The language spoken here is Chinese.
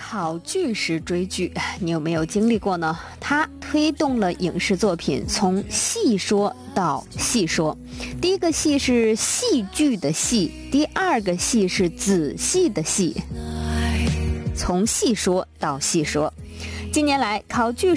好剧时追剧，你有没有经历过呢？它推动了影视作品从细说到细说。第一个细是戏剧的细，第二个细是仔细的细，从细说到细说。近年来，考据